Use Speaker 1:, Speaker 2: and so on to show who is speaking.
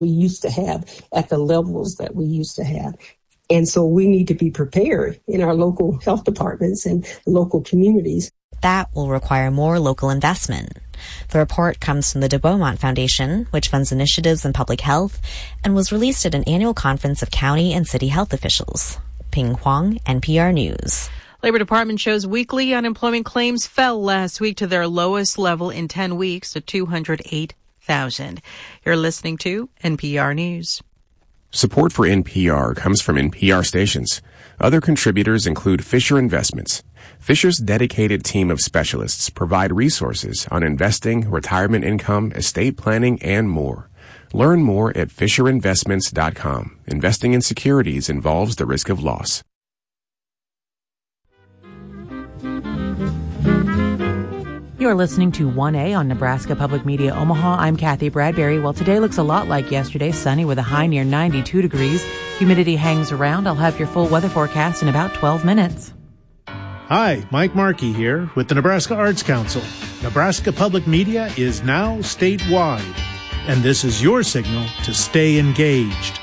Speaker 1: we used to have at the levels that we used to have. And so we need to be prepared in our local health departments and local communities.
Speaker 2: That will require more local investment. The report comes from the De Beaumont Foundation, which funds initiatives in public health, and was released at an annual conference of county and city health officials. Ping Huang, NPR News.
Speaker 3: Labor Department shows weekly unemployment claims fell last week to their lowest level in 10 weeks to 208,000. You're listening to NPR News.
Speaker 4: Support for NPR comes from NPR stations. Other contributors include Fisher Investments. Fisher's dedicated team of specialists provide resources on investing, retirement income, estate planning, and more. Learn more at FisherInvestments.com. Investing in securities involves the risk of loss.
Speaker 5: You're listening to 1A on Nebraska Public Media Omaha. I'm Kathy Bradbury. Well, today looks a lot like yesterday, sunny with a high near 92 degrees. Humidity hangs around. I'll have your full weather forecast in about 12 minutes.
Speaker 6: Hi, Mike Markey here with the Nebraska Arts Council. Nebraska Public Media is now statewide, and this is your signal to stay engaged.